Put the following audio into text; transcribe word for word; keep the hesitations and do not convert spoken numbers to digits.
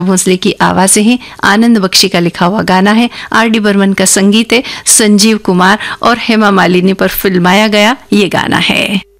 भोसले की आवाजें हैं, आनंद बख्शी का लिखा हुआ गाना है, आर डी बर्मन का संगीत है, संजीव कुमार और हेमा मालिनी पर फिल्माया गया ये गाना है।